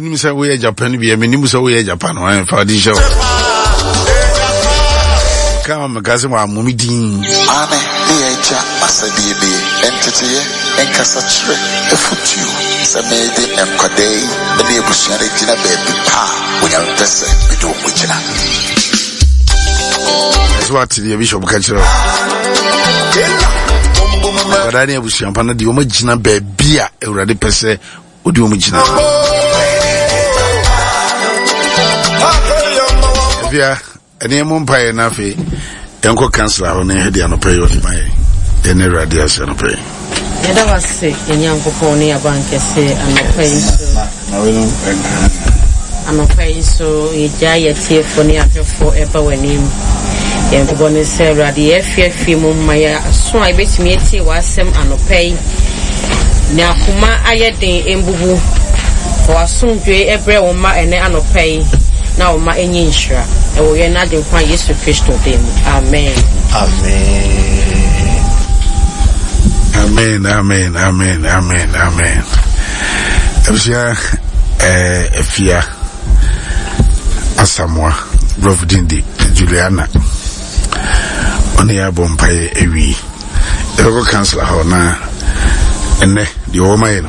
wouldn't say we are Japan, we are minimus away Japan, I for the show. Come, Gazama, Mumidin. Ame, the Masabi, entity, and Cassatre, a foot you. Samedi and Kodai, the neighbor Shannon, baby, pa, when I'm person, we do which that's what the Bishop Catcher. But I never see Ampana, the Omagina baby, already per se, would you Omagina? If you are a name on Pie enough, Uncle Councillor on a head and a pay of my any radiation of pay. That was sick in young Pony Bank, say, I'm a pay so a giant here for near forever when him. And Bonnie Sarah, the FFM, my so I bet me was some and pay. Now, Kuma Ayade in Bubu, or soon do every woman and an pay. Now, my insura, and we are not in quite used to Christo them. Amen. Amen. Amen, amen, amen, amen. Efia Asamoah Rovdindi Juliana Onia Bompaye Ewi Ever Councillor Hona Ene the Omaino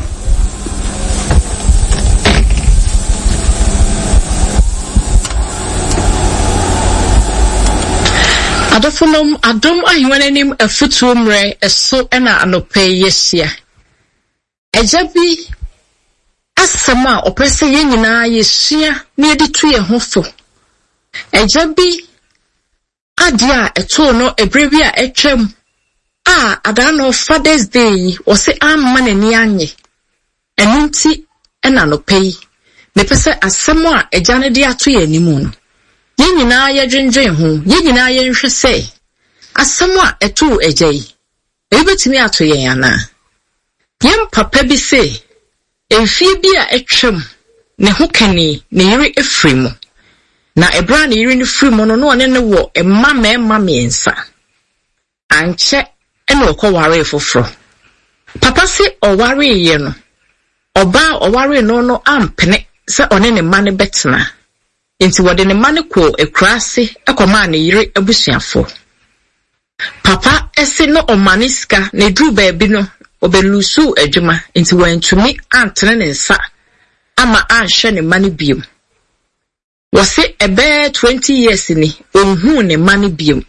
Adofunum adom ahiwanenim afutumre eso ena anope yesia ejabi asama opese yenyina yesia na editu ye hofo ejabi adia eto no ebrebi a etwam adano Father's Day ose amma nani anye enunti ena anope mepese asemo a ejane de ato ye nimu no yenyina ye dwendwen ho yenyina ye nhwe se asemo a eto ejai ebetimi ato yen ana yem papa bi se efie bi a etwem ne ho kani ne yire efrimu na ebra ne yire ne frimu no one ne wo emma miensa anche ene okoware foforo papa se oware ye no oba oware no ampene se one ne ma ne betena enti wode ne ma ne ko ekrase ekoma ne yire abusuafo papa ese no omaniska ne dru ba bi no obelusu adwuma enti wantumi antene ne nsa ama anhwe ne ma ne biom wose ebe 20 years ni onhu ne ma ne biom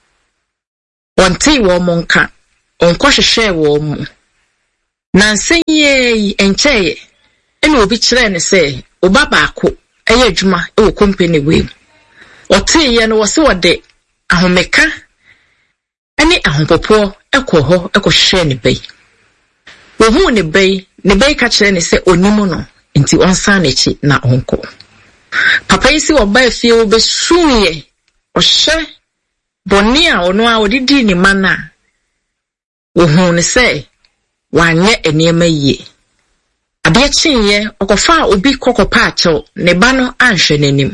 wonte wo monka onkohwehwe wo mu nansenye encheye ene obi kire ne se oba baako eye adwuma e company we ote ye no wose wode ahomeka ene ahompopo ekoho ekohwehwe ne bai wohu ne bai ka kire ne se onimu no nti onsa na chi na onko papa isi oba efie obesuye ohye bonia ono a odidi ni mana wohu ne se wanye eniema yie ade chinye okofa obi kokopa acho ne ba no anhwe nanim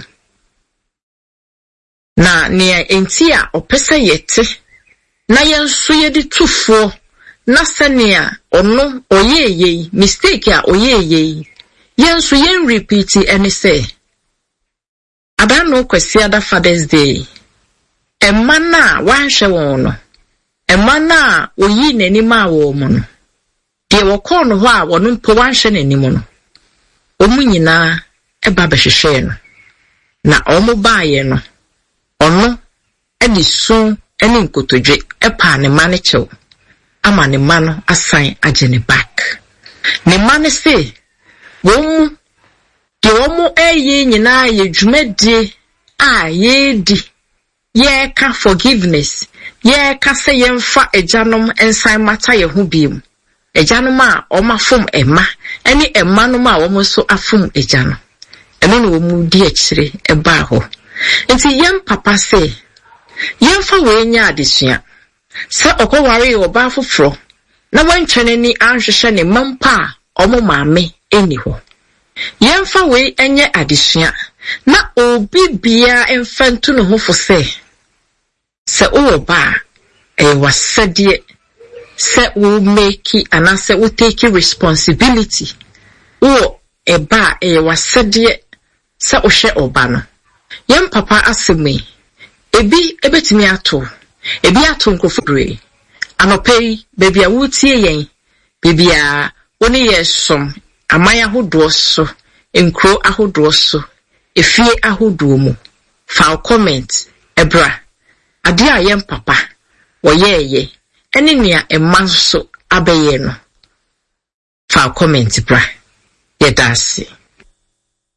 na ne enti a opese yete na yenso ye di tufo na sania ono oyeye mistake a oyeye yenso yen repeat ene se adano kwesi ada Father's Day emma na wanhwe won no emma na oyi nanim a wo mu no de wo ko no ho a wono mpo wanhwe nanim no omu nyina eba behwehwe no na omu baaye no ono edisu ene nkotodwe epa ne ma ne chew ama ne ma no asan agene back ne ma ne se womu de womu eye nyina ye dwumadi a ye di ye ka forgiveness ye ka se yemfa ejanom ensan mata ye ho biem ejanom a omafom emma ene emma no ma womu so afom ejano ene no womu di akire eba ho nti yem papa se yemfa we nya adesua se okoware oba foforo na wantwene ni anhwehwe ne mampa omo maame eni ho yemfa we enye adesua na obi bia emfantu no ho fo se oba wasade se wo make anase wo take responsibility wo eba wasede sa ohwe oba no yem papa asemi ebi ebetimi ato ebi ato nkofure anopai baby a wutie yen baby a woni yesom amaya hodo so enkro ahodo so efie ahodo mu fa comment ebra ade a yem papa woyeye ene nia emma so abeye no fa comment bra yedase